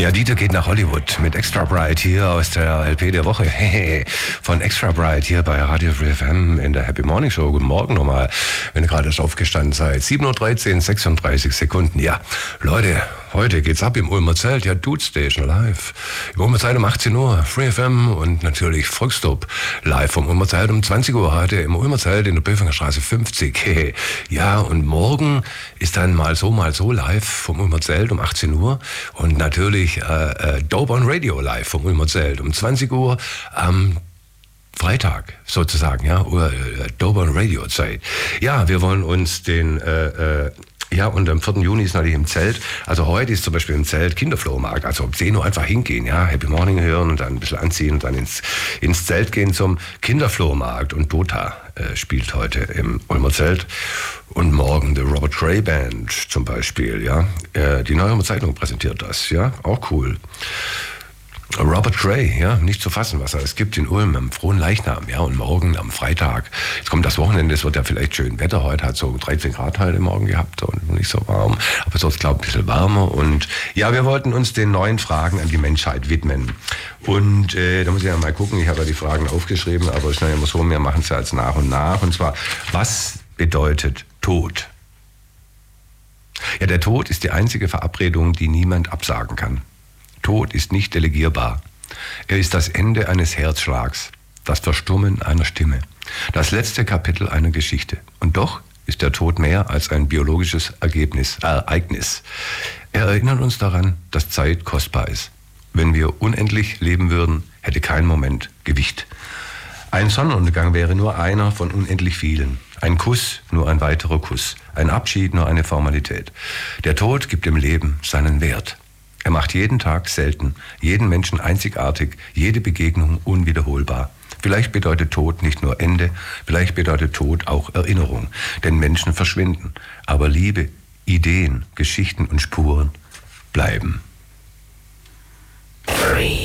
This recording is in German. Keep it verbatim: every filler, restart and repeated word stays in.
Ja, Dieter geht nach Hollywood mit Extra Bright hier aus der L P der Woche. Von Extra Bright hier bei Radio Free F M in der Happy Morning Show. Guten Morgen nochmal, wenn ihr gerade erst aufgestanden seid. sieben Uhr dreizehn, sechsunddreißig Sekunden. Ja, Leute, heute geht's ab im Ulmer Zelt. Ja, Dude Station live. Im Ulmer Zelt um achtzehn Uhr, Free F M und natürlich Volkstop live vom Ulmer Zelt um zwanzig Uhr heute im Ulmer Zelt in der Böfinger Straße fünfzig. Ja, und morgen ist dann mal so, mal so live vom Ulmer Zelt um achtzehn Uhr und natürlich Äh, äh, Dope on Radio live vom Ulmer Zelt um zwanzig Uhr am Freitag sozusagen, ja, oder äh, Dope on Radio Zeit. Ja, wir wollen uns den, äh, äh, ja, und am vierten Juni ist natürlich im Zelt, also heute ist zum Beispiel im Zelt Kinderflohmarkt, also um zehn Uhr einfach hingehen, ja, Happy Morning hören und dann ein bisschen anziehen und dann ins, ins Zelt gehen zum Kinderflohmarkt. Und Dota äh, spielt heute im Ulmer Zelt. Und morgen die Robert Cray Band zum Beispiel, ja. Äh, die Neue Zeitung präsentiert das, ja. Auch cool. Robert Cray, ja, nicht zu fassen, was er es gibt in Ulm am Frohen Leichnam, ja. Und morgen am Freitag, jetzt kommt das Wochenende, es wird ja vielleicht schön Wetter. Heute hat so dreizehn Grad heute Morgen gehabt und nicht so warm. Aber es wird, glaube ich, ein bisschen wärmer. Und ja, wir wollten uns den neuen Fragen an die Menschheit widmen. Und äh, da muss ich ja mal gucken, ich habe ja die Fragen aufgeschrieben, aber es ist ja immer so, wir machen es ja jetzt nach und nach. Und zwar, was bedeutet Tod? Ja, der Tod ist die einzige Verabredung, die niemand absagen kann. Tod ist nicht delegierbar. Er ist das Ende eines Herzschlags, das Verstummen einer Stimme, das letzte Kapitel einer Geschichte. Und doch ist der Tod mehr als ein biologisches Ergebnis, äh, Ereignis. Er erinnert uns daran, dass Zeit kostbar ist. Wenn wir unendlich leben würden, hätte kein Moment Gewicht. Ein Sonnenuntergang wäre nur einer von unendlich vielen. Ein Kuss, nur ein weiterer Kuss. Ein Abschied, nur eine Formalität. Der Tod gibt dem Leben seinen Wert. Er macht jeden Tag selten, jeden Menschen einzigartig, jede Begegnung unwiederholbar. Vielleicht bedeutet Tod nicht nur Ende, vielleicht bedeutet Tod auch Erinnerung. Denn Menschen verschwinden. Aber Liebe, Ideen, Geschichten und Spuren bleiben. Free.